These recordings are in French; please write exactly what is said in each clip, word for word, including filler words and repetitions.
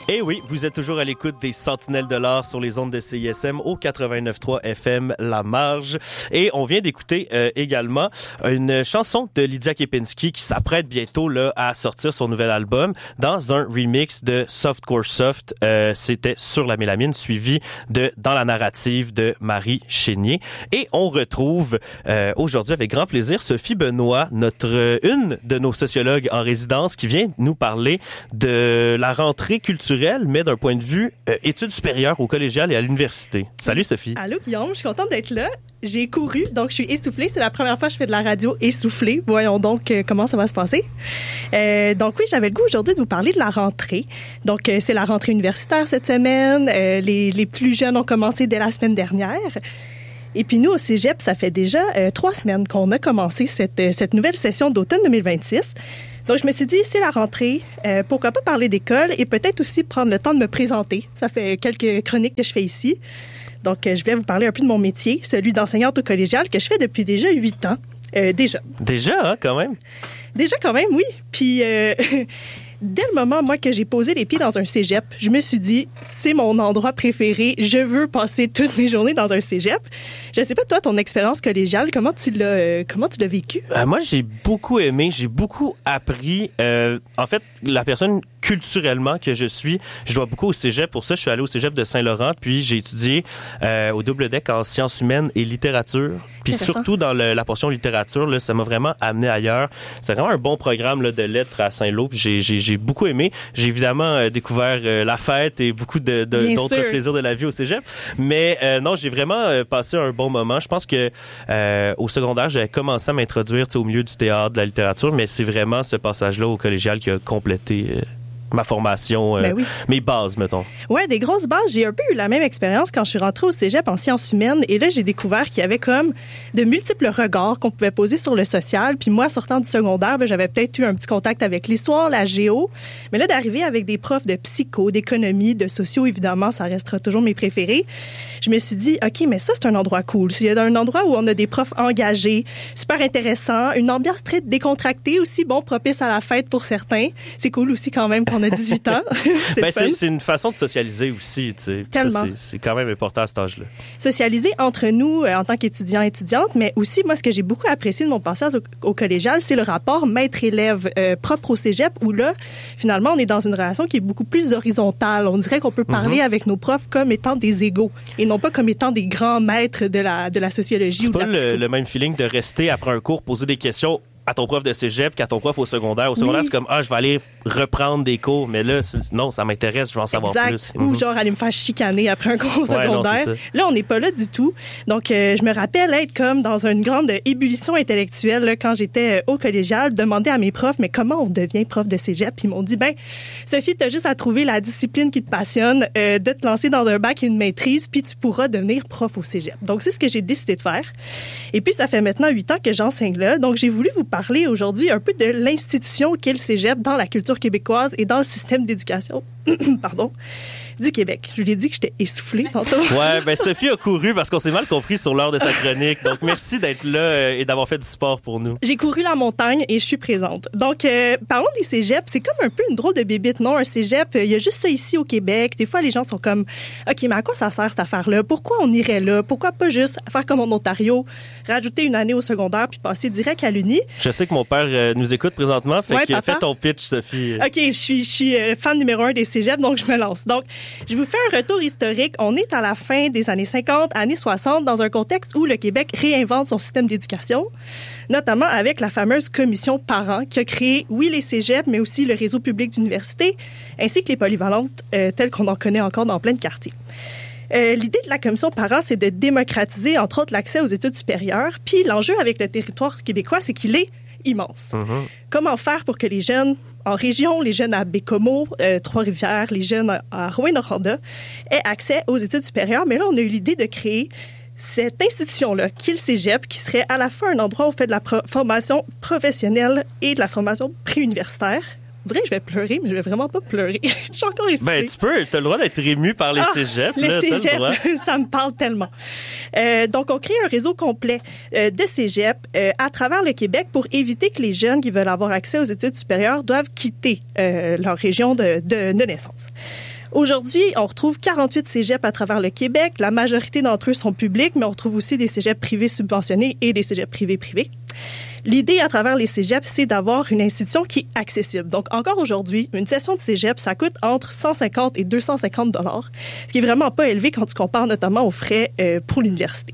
Et oui, vous êtes toujours à l'écoute des Sentinelles de l'Art sur les ondes de C I S M au quatre-vingt-neuf point trois F M La Marge. Et on vient d'écouter euh, également une chanson de Lydia Kepinski qui s'apprête bientôt là à sortir son nouvel album dans un remix de Softcore Soft. Euh, c'était Sur la mélamine, suivi de Dans la narrative de Marie Chénier. Et on retrouve euh, aujourd'hui avec grand plaisir Sophie Benoît, notre une de nos sociologues en résidence, qui vient nous parler de la rentrée culturelle, mais d'un point de vue euh, études supérieures au collégial et à l'université. Salut Sophie. Allô Guillaume, je suis contente d'être là. J'ai couru, donc je suis essoufflée. C'est la première fois que je fais de la radio essoufflée. Voyons donc euh, comment ça va se passer. Euh, donc oui, j'avais le goût aujourd'hui de vous parler de la rentrée. Donc euh, c'est la rentrée universitaire cette semaine. Euh, les, les plus jeunes ont commencé dès la semaine dernière. Et puis nous, au Cégep, ça fait déjà euh, trois semaines qu'on a commencé cette, euh, cette nouvelle session d'automne deux mille vingt-six. Donc, je me suis dit, c'est la rentrée, euh, pourquoi pas parler d'école et peut-être aussi prendre le temps de me présenter. Ça fait quelques chroniques que je fais ici. Donc, euh, je vais vous parler un peu de mon métier, celui d'enseignante au collégial, que je fais depuis déjà huit ans. Euh, déjà. Déjà, hein, quand même? Déjà, quand même, oui. Puis... Euh, dès le moment, moi, que j'ai posé les pieds dans un cégep, je me suis dit, c'est mon endroit préféré. Je veux passer toutes mes journées dans un cégep. Je sais pas, toi, ton expérience collégiale, comment tu l'as, euh, comment tu l'as vécu? Euh, moi, j'ai beaucoup aimé, j'ai beaucoup appris. Euh, en fait, la personne culturellement que je suis, je dois beaucoup au cégep. Pour ça, je suis allé au cégep de Saint-Laurent, puis j'ai étudié euh, au double deck en sciences humaines et littérature. Puis surtout dans le, la portion littérature, là, ça m'a vraiment amené ailleurs. C'est vraiment un bon programme là, de lettres à Saint-Lô, puis j'ai, j'ai, j'ai beaucoup aimé. J'ai évidemment euh, découvert euh, la fête et beaucoup de, de, d'autres sûr. plaisirs de la vie au cégep. Mais euh, non, j'ai vraiment euh, passé un bon moment. Je pense que euh, au secondaire, j'avais commencé à m'introduire au milieu du théâtre, de la littérature, mais c'est vraiment ce passage-là au collégial qui a complété euh, ma formation, euh, ben oui. mes bases, mettons. Ouais, des grosses bases. J'ai un peu eu la même expérience quand je suis rentrée au cégep en sciences humaines. Et là, j'ai découvert qu'il y avait comme de multiples regards qu'on pouvait poser sur le social. Puis moi, sortant du secondaire, ben, j'avais peut-être eu un petit contact avec l'histoire, la géo. Mais là, d'arriver avec des profs de psycho, d'économie, de sociaux, évidemment, ça restera toujours mes préférés. Je me suis dit, OK, mais ça, c'est un endroit cool. Il y a un endroit où on a des profs engagés, super intéressants, une ambiance très décontractée aussi, bon, propice à la fête pour certains. C'est cool aussi quand même qu'on a dix-huit ans. c'est, ben, c'est, c'est une façon de socialiser aussi, tu sais. Tellement. Ça, c'est, c'est quand même important à cet âge-là. Socialiser entre nous euh, en tant qu'étudiants et étudiantes, mais aussi, moi, ce que j'ai beaucoup apprécié de mon passage au, au collégial, c'est le rapport maître-élève euh, propre au cégep, où là, finalement, on est dans une relation qui est beaucoup plus horizontale. On dirait qu'on peut parler mm-hmm. avec nos profs comme étant des égaux et non pas comme étant des grands maîtres de la, de la sociologie c'est ou de la psycho. C'est pas le, le même feeling de rester après un cours, poser des questions à ton prof de cégep qu'à ton prof au secondaire. Au secondaire, oui. c'est comme, ah, je vais aller reprendre des cours, mais là, c'est, non, ça m'intéresse, je vais en savoir exact. plus. Ou mm-hmm. genre aller me faire chicaner après un cours ouais, secondaire. Non, là, on n'est pas là du tout. Donc, euh, je me rappelle être comme dans une grande ébullition intellectuelle là, quand j'étais euh, au collégial, demander à mes profs, mais comment on devient prof de cégep? Puis ils m'ont dit, ben, Sophie, t'as juste à trouver la discipline qui te passionne, euh, de te lancer dans un bac et une maîtrise, puis tu pourras devenir prof au cégep. Donc, c'est ce que j'ai décidé de faire. Et puis, ça fait maintenant huit ans que j'enseigne là. Donc, j'ai voulu vous parler aujourd'hui un peu de l'institution qu'est le cégep dans la culture québécoise et dans le système d'éducation pardon, du Québec. Je lui ai dit que j'étais essoufflée tantôt. Ouais, ben Sophie a couru parce qu'on s'est mal compris sur l'heure de sa chronique. Donc, merci d'être là et d'avoir fait du sport pour nous. J'ai couru la montagne et je suis présente. Donc, euh, parlons des cégeps. C'est comme un peu une drôle de bébite, non? Un cégep, il y a juste ça ici au Québec. Des fois, les gens sont comme, OK, mais à quoi ça sert cette affaire-là? Pourquoi on irait là? Pourquoi pas juste faire comme en Ontario, rajouter une année au secondaire puis passer direct à l'uni? Je sais que mon père euh, nous écoute présentement. Fait ouais, que fais ton pitch, Sophie. OK, je suis, je suis euh, fan numéro un des cégeps, donc je me lance. Donc, je vous fais un retour historique. On est à la fin des années cinquante, années soixante, dans un contexte où le Québec réinvente son système d'éducation, notamment avec la fameuse commission parents qui a créé, oui, les cégeps, mais aussi le réseau public d'universités, ainsi que les polyvalentes euh, telles qu'on en connaît encore dans plein de quartiers. Euh, l'idée de la commission parents, c'est de démocratiser, entre autres, l'accès aux études supérieures. Puis l'enjeu avec le territoire québécois, c'est qu'il est immense. Mm-hmm. Comment faire pour que les jeunes en région, les jeunes à Bécomo, euh, Trois-Rivières, les jeunes à Rouyn-Noranda aient accès aux études supérieures? Mais là, on a eu l'idée de créer cette institution-là, qui est le cégep, qui serait à la fois un endroit où on fait de la pro- formation professionnelle et de la formation préuniversitaire. On dirait que je vais pleurer, mais je vais vraiment pas pleurer. Je suis encore ici. Ben, tu peux. T'as le droit d'être ému par les ah, cégeps. Les là, cégeps, ça me parle tellement. Euh, donc, on crée un réseau complet euh, de cégeps euh, à travers le Québec pour éviter que les jeunes qui veulent avoir accès aux études supérieures doivent quitter euh, leur région de, de, de naissance. Aujourd'hui, on retrouve quarante-huit cégeps à travers le Québec. La majorité d'entre eux sont publics, mais on retrouve aussi des cégeps privés subventionnés et des cégeps privés-privés. L'idée à travers les cégeps, c'est d'avoir une institution qui est accessible. Donc, encore aujourd'hui, une session de cégep, ça coûte entre cent cinquante et deux cent cinquante dollars, ce qui est vraiment pas élevé quand tu compares notamment aux frais euh, pour l'université.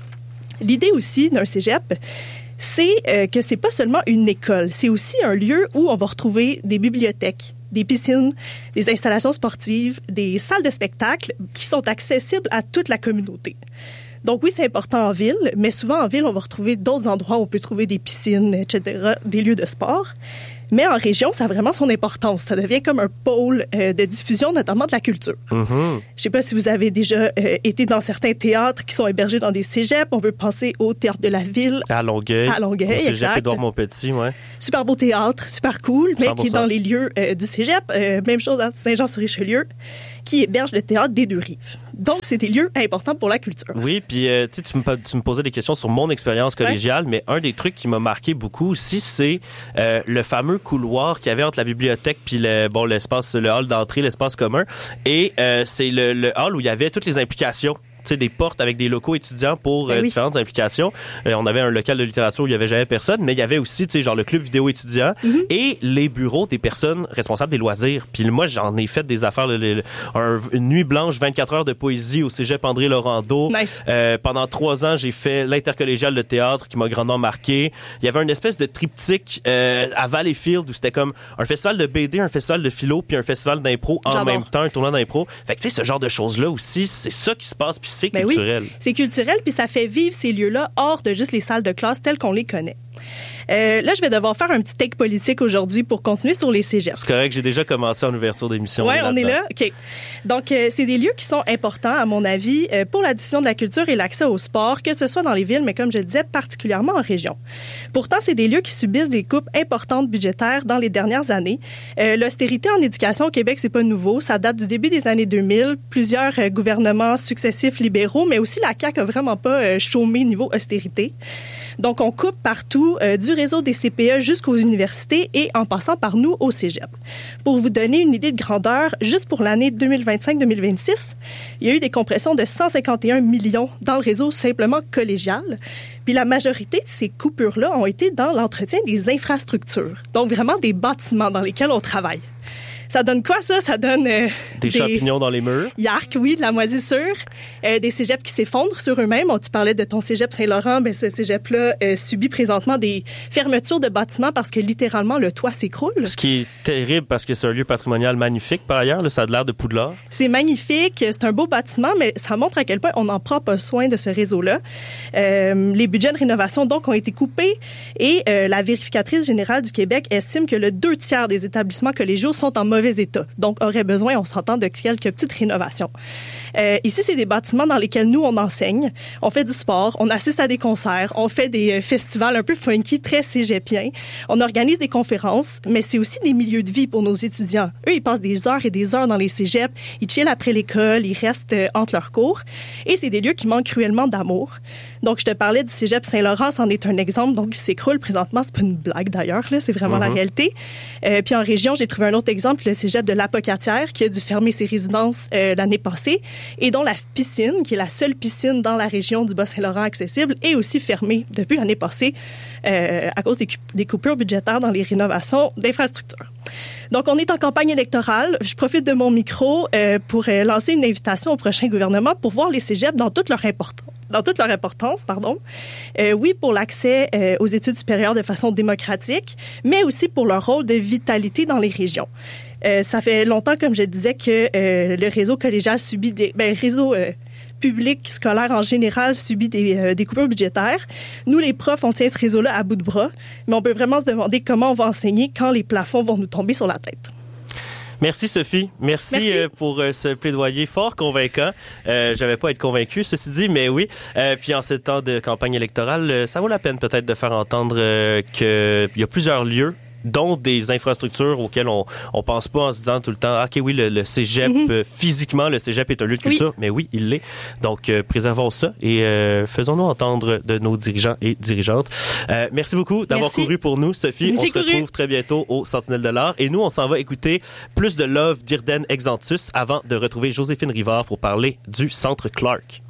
L'idée aussi d'un cégep, c'est euh, que c'est pas seulement une école, c'est aussi un lieu où on va retrouver des bibliothèques, des piscines, des installations sportives, des salles de spectacle qui sont accessibles à toute la communauté. Donc oui, c'est important en ville, mais souvent en ville, on va retrouver d'autres endroits où on peut trouver des piscines, et cetera, des lieux de sport. Mais en région, ça a vraiment son importance. Ça devient comme un pôle euh, de diffusion, notamment de la culture. Mm-hmm. Je sais pas si vous avez déjà euh, été dans certains théâtres qui sont hébergés dans des cégeps. On peut penser au Théâtre de la Ville. À Longueuil. À Longueuil, au cégep exact. Édouard-Montpetit, ouais. Super beau théâtre, super cool, mais cent pour cent. qui est dans les lieux euh, du cégep. Euh, même chose à Saint-Jean-sur-Richelieu, qui héberge le Théâtre des Deux-Rives. Donc, c'est des lieux importants pour la culture. Oui, puis euh, tu me, tu me posais des questions sur mon expérience collégiale, ouais. Mais un des trucs qui m'a marqué beaucoup aussi, c'est euh, le fameux couloir qu'il y avait entre la bibliothèque puis le bon l'espace, le hall d'entrée, l'espace commun, et euh, c'est le, le hall où il y avait toutes les implications. sais, des portes avec des locaux étudiants pour euh, oui. différentes implications. Euh, on avait un local de littérature où il y avait jamais personne, mais il y avait aussi, tu sais, genre le club vidéo étudiant mm-hmm. et les bureaux des personnes responsables des loisirs. Puis moi, j'en ai fait des affaires, le, le, un, une nuit blanche, vingt-quatre heures de poésie au cégep André Laurando. Nice. Euh, pendant trois ans, j'ai fait l'intercollégial de théâtre qui m'a grandement marqué. Il y avait une espèce de triptyque euh, à Valleyfield où c'était comme un festival de B D, un festival de philo, puis un festival d'impro en J'adore. même temps, un tournoi d'impro. Fait que tu sais, ce genre de choses-là aussi, c'est ça qui se passe, puis c'est ben culturel. Oui, c'est culturel, puis ça fait vivre ces lieux-là hors de juste les salles de classe telles qu'on les connaît. Euh, là, je vais devoir faire un petit take politique aujourd'hui pour continuer sur les cégeps. C'est correct, j'ai déjà commencé en ouverture d'émission. Oui, on est là. OK. Donc, euh, c'est des lieux qui sont importants, à mon avis, euh, pour la diffusion de la culture et l'accès au sport, que ce soit dans les villes, mais comme je le disais, particulièrement en région. Pourtant, c'est des lieux qui subissent des coupes importantes budgétaires dans les dernières années. Euh, l'austérité en éducation au Québec, c'est pas nouveau. Ça date du début des années deux mille. Plusieurs euh, gouvernements successifs libéraux, mais aussi la C A Q a vraiment pas euh, chômé niveau austérité. Donc, on coupe partout, euh, du réseau des C P E jusqu'aux universités et en passant par nous au cégep. Pour vous donner une idée de grandeur, juste pour l'année deux mille vingt-cinq deux mille vingt-six, il y a eu des compressions de cent cinquante et un millions dans le réseau simplement collégial. Puis la majorité de ces coupures-là ont été dans l'entretien des infrastructures, donc vraiment des bâtiments dans lesquels on travaille. Ça donne quoi, ça? Ça donne... Euh, des, des champignons dans les murs. Yark, oui, de la moisissure. Euh, des cégeps qui s'effondrent sur eux-mêmes. On, tu parlais de ton cégep Saint-Laurent. Ben, ce cégep-là euh, subit présentement des fermetures de bâtiments parce que littéralement, le toit s'écroule. Ce qui est terrible parce que c'est un lieu patrimonial magnifique, par ailleurs. Là, ça a l'air de Poudlard. C'est magnifique. C'est un beau bâtiment, mais ça montre à quel point on n'en prend pas soin de ce réseau-là. Euh, les budgets de rénovation, donc, ont été coupés et euh, la vérificatrice générale du Québec estime que le deux tiers des établissements collégiaux sont en mauvais état. Donc, aurait besoin, on s'entend, de quelques petites rénovations. Euh, ici, c'est des bâtiments dans lesquels nous, on enseigne, on fait du sport, on assiste à des concerts, on fait des euh, festivals un peu funky, très cégepiens. On organise des conférences, mais c'est aussi des milieux de vie pour nos étudiants. Eux, ils passent des heures et des heures dans les cégeps, ils chillent après l'école, ils restent euh, entre leurs cours. Et c'est des lieux qui manquent cruellement d'amour. Donc, je te parlais du cégep Saint-Laurent, c'en est un exemple, donc il s'écroule présentement. C'est pas une blague d'ailleurs, là, c'est vraiment mm-hmm. la réalité. Euh, puis en région, j'ai trouvé un autre exemple, le cégep de l'Apocatière, qui a dû fermer ses résidences euh, l'année passée, et dont la piscine, qui est la seule piscine dans la région du Bas-Saint-Laurent accessible, est aussi fermée depuis l'année passée euh, à cause des, cu- des coupures budgétaires dans les rénovations d'infrastructures. Donc, on est en campagne électorale. Je profite de mon micro euh, pour euh, lancer une invitation au prochain gouvernement pour voir les cégeps dans toute leur importance. Dans toute leur importance, pardon. Euh, oui, pour l'accès euh, aux études supérieures de façon démocratique, mais aussi pour leur rôle de vitalité dans les régions. Euh, ça fait longtemps, comme je disais, que euh, le réseau collégial subit des... Ben, le réseau euh, public, scolaire en général, subit des, euh, des coupures budgétaires. Nous, les profs, on tient ce réseau-là à bout de bras, mais on peut vraiment se demander comment on va enseigner quand les plafonds vont nous tomber sur la tête. Merci Sophie, merci, merci. Euh, pour euh, ce plaidoyer fort convaincant. Euh, j'avais pas à être convaincu, ceci dit, mais oui. Euh, puis en ce temps de campagne électorale, euh, ça vaut la peine peut-être de faire entendre euh, qu'il y a plusieurs lieux dont des infrastructures auxquelles on on pense pas en se disant tout le temps, ah, ok, oui, le, le cégep, mm-hmm. euh, physiquement, le cégep est un lieu de culture, oui. mais oui, il l'est. Donc, euh, préservons ça et euh, faisons-nous entendre de nos dirigeants et dirigeantes. Euh, merci beaucoup d'avoir merci. couru pour nous, Sophie. J'ai on se couru. retrouve très bientôt au Sentinelle de l'Art et nous, on s'en va écouter plus de Love d'Irden Exantus avant de retrouver Joséphine Rivard pour parler du Centre Clark.